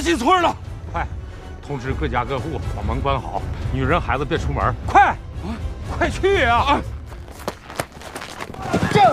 进村了！ 快，通知各家各户把门关好，女人孩子别出门。快，快去呀！ 驾！